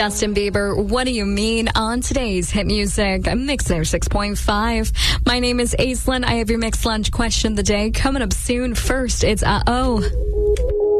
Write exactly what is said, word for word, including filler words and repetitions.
Justin Bieber, What Do You Mean? On today's Hit Music Mixer six point five. My name is Aislinn. I have your mixed lunch question of the day coming up soon. First, it's Uh-Oh.